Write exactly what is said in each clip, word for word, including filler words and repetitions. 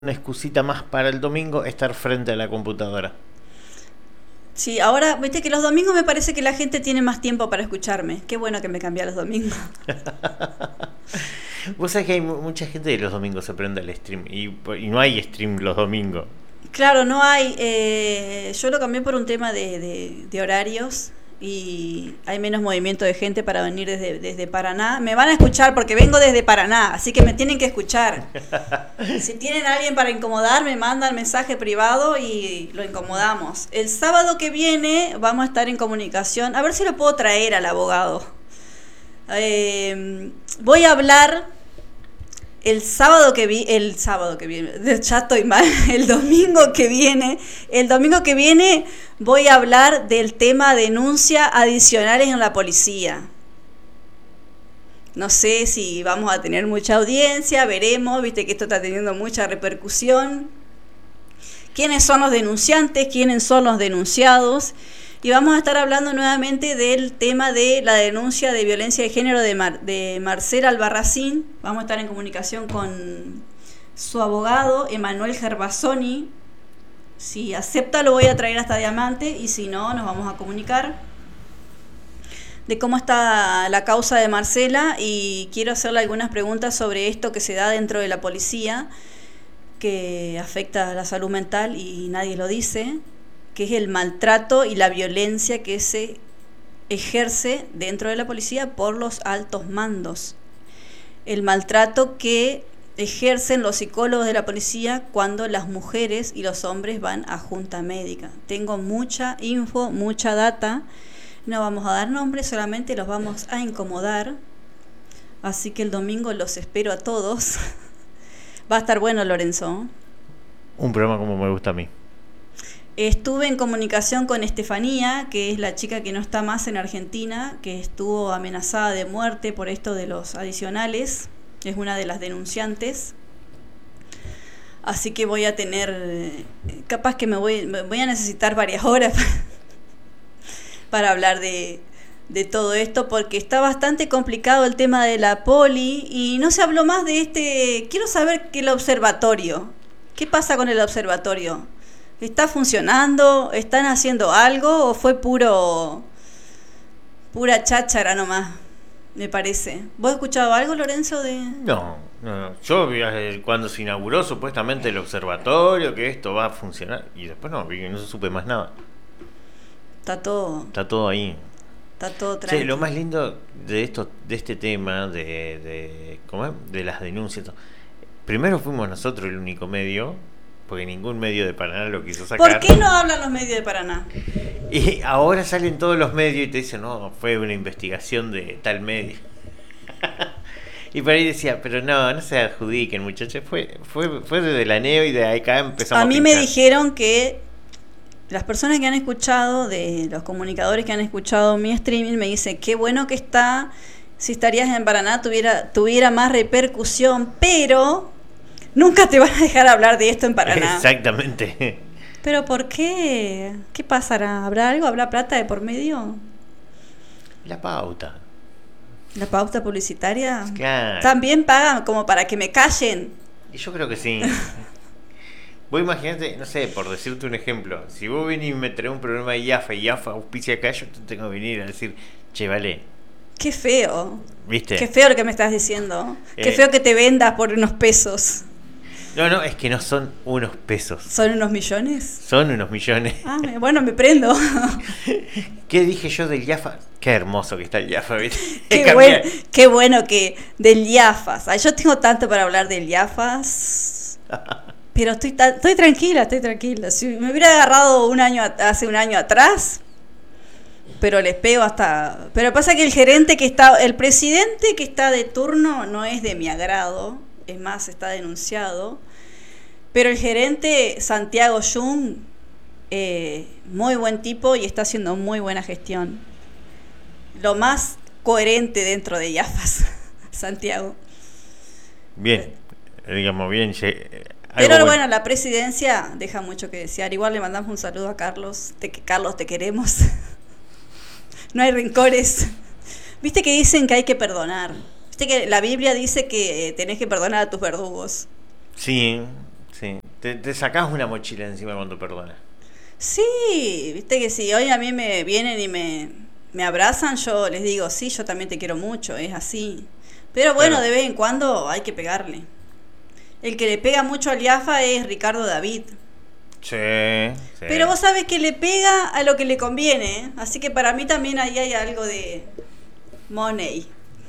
una excusita más para el domingo estar frente a la computadora. Sí, ahora, viste que los domingos me parece que la gente tiene más tiempo para escucharme. Qué bueno que me cambié a los domingos. Vos sabés que hay mucha gente que los domingos se prende el stream y, y no hay stream los domingos. Claro, no hay. Eh, yo lo cambié por un tema de, de, de horarios y hay menos movimiento de gente para venir desde, desde Paraná. Me van a escuchar porque vengo desde Paraná, así que me tienen que escuchar. Si tienen a alguien para incomodar, me mandan mensaje privado y lo incomodamos. El sábado que viene vamos a estar en comunicación. A ver si lo puedo traer al abogado. Eh, voy a hablar el sábado que vi, el sábado que viene, ya estoy mal, el domingo que viene, el domingo que viene voy a hablar del tema denuncia adicionales en la policía. No sé si vamos a tener mucha audiencia, veremos, viste que esto está teniendo mucha repercusión. ¿Quiénes son los denunciantes? ¿Quiénes son los denunciados? Y vamos a estar hablando nuevamente del tema de la denuncia de violencia de género de, Mar, de Marcela Albarracín. Vamos a estar en comunicación con su abogado, Emanuel Gervasoni. Si acepta, lo voy a traer hasta Diamante, y si no, nos vamos a comunicar de cómo está la causa de Marcela, y quiero hacerle algunas preguntas sobre esto que se da dentro de la policía, que afecta a la salud mental y nadie lo dice, que es el maltrato y la violencia que se ejerce dentro de la policía por los altos mandos. El maltrato que ejercen los psicólogos de la policía cuando las mujeres y los hombres van a junta médica. Tengo mucha info, mucha data. No vamos a dar nombres, solamente los vamos a incomodar. Así que el domingo los espero a todos. Va a estar bueno, Lorenzo. Un programa como me gusta a mí. Estuve en comunicación con Estefanía, que es la chica que no está más en Argentina, que estuvo amenazada de muerte por esto de los adicionales. Es una de las denunciantes. Así que voy a tener, capaz que me voy, me voy a necesitar varias horas para hablar de, de todo esto, porque está bastante complicado el tema de la poli y no se habló más de este. Quiero saber que el observatorio, ¿qué pasa con el observatorio? ¿Está funcionando? ¿Están haciendo algo? ¿O fue puro pura cháchara nomás? Me parece. ¿Vos has escuchado algo, Lorenzo? De No, no, no. Yo vi eh, cuando se inauguró supuestamente el observatorio, que esto va a funcionar, y después no, vi, no supe más nada. Está todo. Está todo ahí. Está todo tranquilo. Sí, lo más lindo de esto, de este tema, de, de, ¿cómo es? De las denuncias. Primero fuimos nosotros el único medio, porque ningún medio de Paraná lo quiso sacar. ¿Por qué no hablan los medios de Paraná? Y ahora salen todos los medios y te dicen, no, fue una investigación de tal medio. Y por ahí decía, pero no, no se adjudiquen, muchachos. Fue, fue, fue desde la N E O y de acá empezamos a A mí a me dijeron que las personas que han escuchado, de los comunicadores que han escuchado mi streaming, me dicen, qué bueno que está, si estarías en Paraná tuviera, tuviera más repercusión, pero nunca te van a dejar hablar de esto en Paraná. Exactamente. ¿Pero por qué? ¿Qué pasará? ¿Habrá algo? ¿Habrá plata de por medio? La pauta. ¿La pauta publicitaria? Claro. También pagan como para que me callen. Y yo creo que sí. Vos imaginate, no sé, por decirte un ejemplo, si vos venís y me traes un programa de I A F A y I A F A auspicia acá, yo te tengo que venir a decir, che, vale. Qué feo. ¿Viste? Qué feo lo que me estás diciendo. Eh, Qué feo que te vendas por unos pesos. No, no, es que no son unos pesos. ¿Son unos millones? Son unos millones. Ah, bueno, me prendo. ¿Qué dije yo del I A F A? Qué hermoso que está el I A F A, ¿viste? Qué, bueno, qué bueno que del I A F A S. Ay, yo tengo tanto para hablar del I A F A S. Pero estoy, estoy tranquila, estoy tranquila. Si me hubiera agarrado un año hace un año atrás, pero les pego hasta. Pero pasa que el gerente que está, el presidente que está de turno no es de mi agrado. Es más, está denunciado. Pero el gerente Santiago Jung, eh, muy buen tipo y está haciendo muy buena gestión. Lo más coherente dentro de I A F A S, Santiago. Bien, digamos bien. Pero bueno. bueno, la presidencia deja mucho que desear. Igual le mandamos un saludo a Carlos. Te, Carlos, te queremos. No hay rencores. Viste que dicen que hay que perdonar. Viste que la Biblia dice que tenés que perdonar a tus verdugos. Sí, sí. Te, te sacás una mochila encima cuando perdonas. Sí, viste que si hoy a mí me vienen y me, me abrazan, yo les digo, sí, yo también te quiero mucho, es así. Pero bueno, Claro. de vez en cuando hay que pegarle. El que le pega mucho al Iafa es Ricardo David. Sí, sí. Pero vos sabés que le pega a lo que le conviene, ¿eh? Así que para mí también ahí hay algo de money.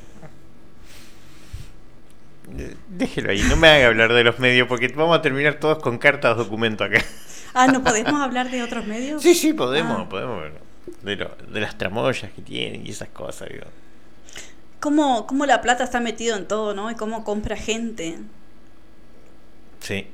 Déjelo ahí, no me haga hablar de los medios porque vamos a terminar todos con cartas documento acá. Ah, ¿no podemos hablar de otros medios? Sí, sí, podemos, Ah. podemos. De, lo, de las tramoyas que tienen y esas cosas, digo. Cómo, cómo la plata está metido en todo, ¿no? Y cómo compra gente. Sí.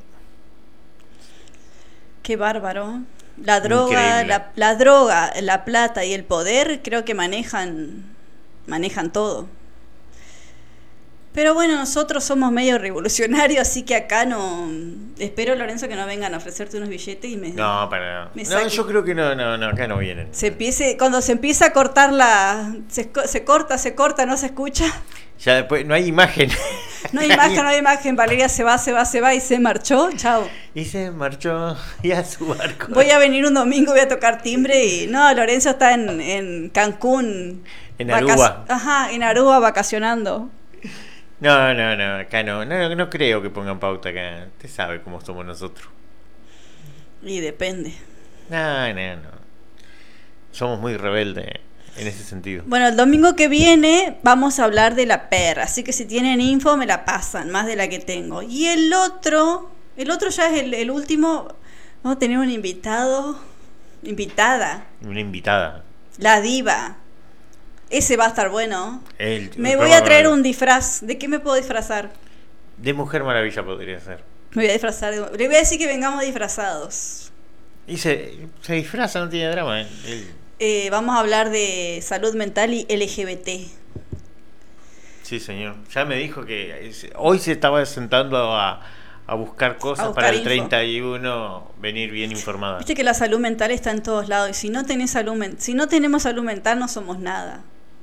Qué bárbaro. La droga, Increíble. la, la droga, la plata y el poder creo que manejan, manejan todo. Pero bueno, nosotros somos medio revolucionarios, así que acá no... Espero, Lorenzo, que no vengan a ofrecerte unos billetes y me... No, para nada. Me No, saque. yo creo que no, no, no, acá no vienen. Se empiece, cuando se empieza a cortar la... Se, co- se corta, se corta, no se escucha. Ya después, no hay imagen. No hay imagen, no hay imagen. Valeria se va, se va, se va y se marchó. Chao. Y se marchó y a su barco. Voy a venir un domingo, voy a tocar timbre y... No, Lorenzo está en, en Cancún. En vacac- Aruba. Ajá, en Aruba vacacionando. No, no, no, acá no, no, no creo que pongan pauta acá. Usted sabe cómo somos nosotros. Y depende. No, no, no. Somos muy rebeldes en ese sentido. Bueno, el domingo que viene vamos a hablar de la perra, así que si tienen info me la pasan, más de la que tengo. Y el otro, el otro ya es el, el último, vamos a tener un invitado, invitada, Una invitada. la diva. Ese va a estar bueno. El- Me el voy a traer programa un disfraz. ¿De qué me puedo disfrazar? De Mujer Maravilla podría ser. Me voy a disfrazar. de- Le voy a decir que vengamos disfrazados. Y se, se disfraza, no tiene drama. El- Eh, vamos a hablar de salud mental y L G B T. sí, señor. Ya me dijo que es- hoy se estaba sentando a, a buscar cosas A buscar para el info. treinta y uno venir bien informada. Viste que la salud mental está en todos lados y si no tenés salud men- si no tenemos salud mental no somos nada.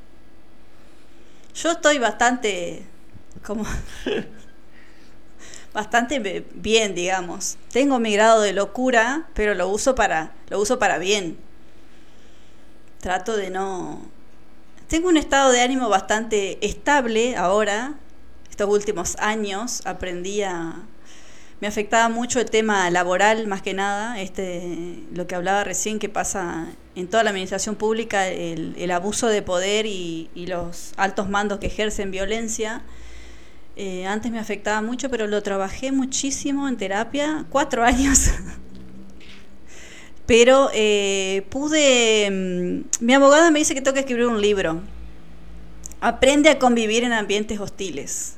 Yo estoy bastante como bastante be- bien, digamos. Tengo mi grado de locura, pero lo uso para lo uso para bien. Trato de no tengo un estado de ánimo bastante estable ahora. Estos últimos años aprendí a me afectaba mucho el tema laboral, más que nada, este, lo que hablaba recién, que pasa en toda la administración pública, el, el abuso de poder y, y los altos mandos que ejercen violencia. Eh, antes me afectaba mucho, pero lo trabajé muchísimo en terapia, cuatro años. Pero eh, pude... mm, Mi abogada me dice que tengo que escribir un libro. Aprende a convivir en ambientes hostiles.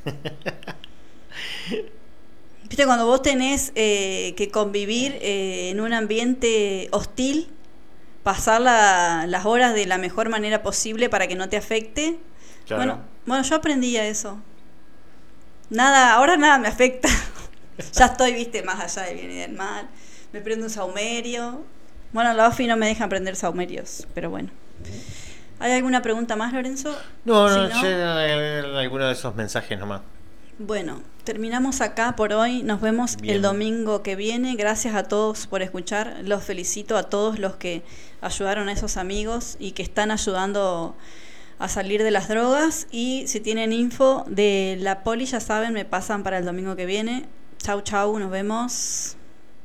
Viste, cuando vos tenés eh, que convivir eh, en un ambiente hostil, pasar la- las horas de la mejor manera posible para que no te afecte. Claro. Bueno, bueno, yo aprendí a eso. Nada, ahora nada me afecta. Ya estoy, viste, más allá del bien y del mal. Me prendo un saumerio. Bueno, la OFI no me dejan prender saumerios, pero bueno. ¿Hay alguna pregunta más, Lorenzo? No, no, Si no, llegan algunos de esos mensajes nomás. bueno, terminamos acá por hoy. Nos vemos Bien. el domingo que viene. Gracias a todos por escuchar. Los felicito a todos los que ayudaron a esos amigos y que están ayudando a salir de las drogas. Y si tienen info de la poli, ya saben, me pasan para el domingo que viene. Chau, chau, nos vemos.